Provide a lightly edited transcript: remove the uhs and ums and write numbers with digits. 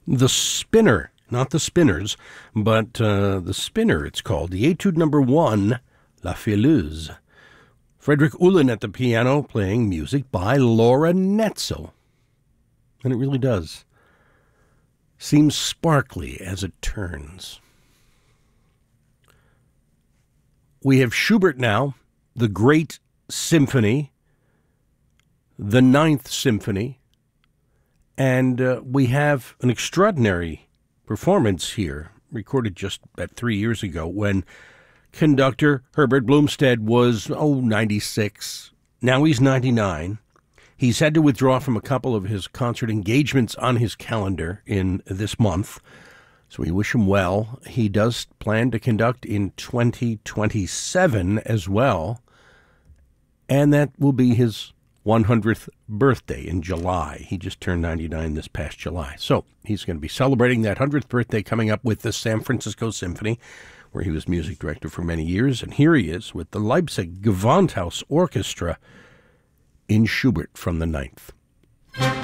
The Spinner, not the Spinners, but the Spinner, it's called. The Etude number 1, La Fileuse. Frederick Ullin at the piano playing music by Laura Netzel. And it really does seem sparkly as it turns. We have Schubert now, the Great Symphony, the Ninth Symphony, and we have an extraordinary performance here, recorded just about 3 years ago, when conductor Herbert Blomstedt was, 96. Now he's 99. He's had to withdraw from a couple of his concert engagements on his calendar in this month, so we wish him well. He does plan to conduct in 2027 as well, and that will be his 100th birthday in July. He just turned 99 this past July. So he's going to be celebrating that 100th birthday coming up with the San Francisco Symphony, where he was music director for many years. And here he is with the Leipzig Gewandhaus Orchestra in Schubert from the Ninth.